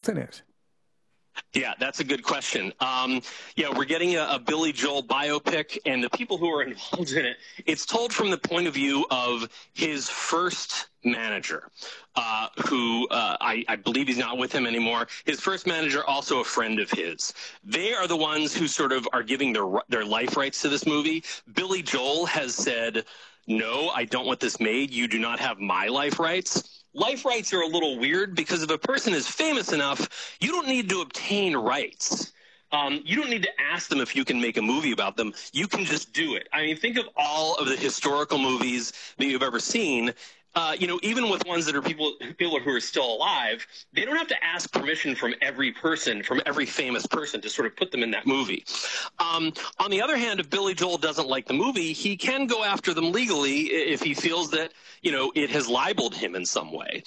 involved in it? Yeah, that's a good question. Yeah, we're getting a Billy Joel biopic, and the people who are involved in it, it's told from the point of view of his first manager, who I believe he's not with him anymore. His first manager, also a friend of his. They are the ones who sort of are giving their life rights to this movie. Billy Joel has said, no, I don't want this made. You do not have my life rights. Life rights are a little weird because if a person is famous enough, you don't need to obtain rights. You don't need to ask them if you can make a movie about them. You can just do it. I mean, think of all of the historical movies that you've ever seen. Even with ones that are people who are still alive, they don't have to ask permission from every person, from every famous person to sort of put them in that movie. On the other hand, if Billy Joel doesn't like the movie, he can go after them legally if he feels that, it has libeled him in some way.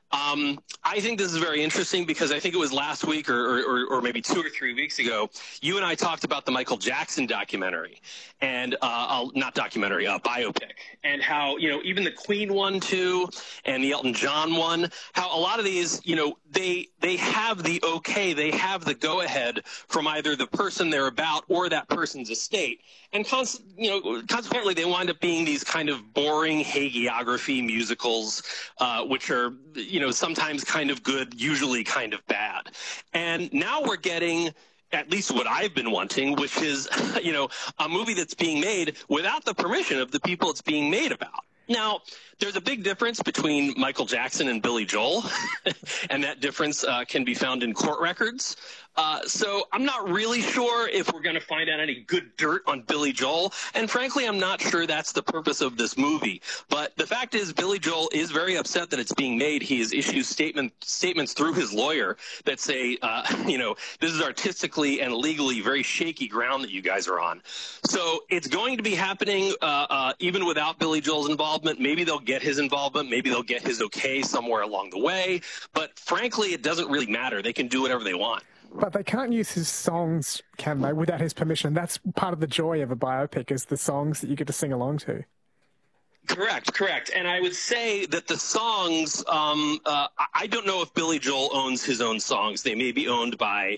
I think this is very interesting because I think it was last week or maybe 2 or 3 weeks ago, you and I talked about the Michael Jackson documentary and not documentary, biopic, and how, even the Queen one too and the Elton John one, how a lot of these, they have the okay, they have the go ahead from either the person they're about or that person's estate. And consequently, they wind up being these kind of boring hagiography musicals, which are, sometimes kind of good, usually kind of bad. And now we're getting at least what I've been wanting, which is, a movie that's being made without the permission of the people it's being made about. Now, there's a big difference between Michael Jackson and Billy Joel, and that difference can be found in court records. So I'm not really sure if we're going to find out any good dirt on Billy Joel, and frankly, I'm not sure that's the purpose of this movie. But the fact is, Billy Joel is very upset that it's being made. He has issued statements through his lawyer that say, this is artistically and legally very shaky ground that you guys are on. So it's going to be happening even without Billy Joel's involvement. Maybe they'll get his involvement. Maybe they'll get his okay somewhere along the way. But frankly, it doesn't really matter. They can do whatever they want. But they can't use his songs, can they, without his permission? That's part of the joy of a biopic, is the songs that you get to sing along to. Correct. And I would say that the songs, I don't know if Billy Joel owns his own songs. They may be owned by,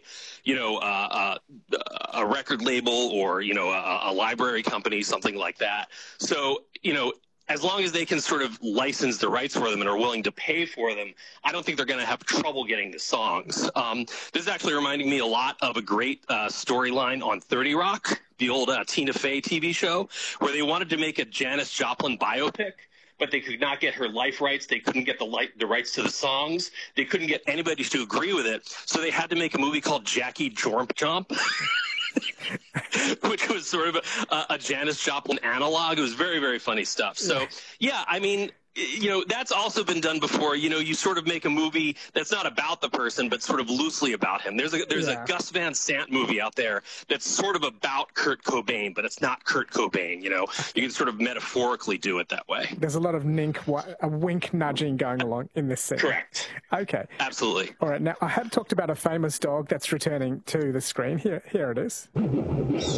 a record label or, a library company, something like that. So, as long as they can sort of license the rights for them and are willing to pay for them, I don't think they're going to have trouble getting the songs. This is actually reminding me a lot of a great storyline on 30 Rock, the old Tina Fey TV show, where they wanted to make a Janis Joplin biopic, but they could not get her life rights. They couldn't get the rights to the songs. They couldn't get anybody to agree with it. So they had to make a movie called Jackie Jormp Jump. Which was sort of a Janis Joplin analog. It was very, very funny stuff. So, yeah, I mean, that's also been done before. You sort of make a movie that's not about the person, but sort of loosely about him. There's a Gus Van Sant movie out there that's sort of about Kurt Cobain, but it's not Kurt Cobain. You can sort of metaphorically do it that way. There's a lot of wink nudging going along in this scene. Correct. Okay. Absolutely. All right. Now, I had talked about a famous dog that's returning to the screen. Here it is.